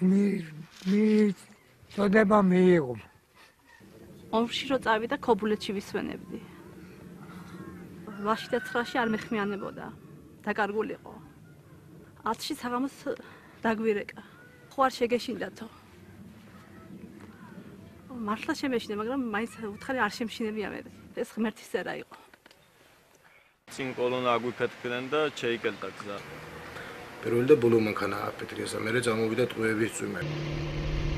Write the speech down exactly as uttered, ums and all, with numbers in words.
მიწოდება მიიღო. ომში რო წავიდა ქობულეთში ვისვენებდი. ვაში და ცხრაში არ მეხმიანებოდა. დაკარგულიყო. ათში საღამოს დაგვირეკა. ხო არ შეგეშინდათო. მართლა შემეშინე, მაგრამ მაინც უთხარი არ შემშინებია მე. ეს ღმერთის წერა იყო. წინ კოლონა აგვიფეთქდნენ და შეიკელდა გზა. პირველი და ბოლო მანქანა აფეთქეს, მერე წამოვიდა ტყუების წვიმები.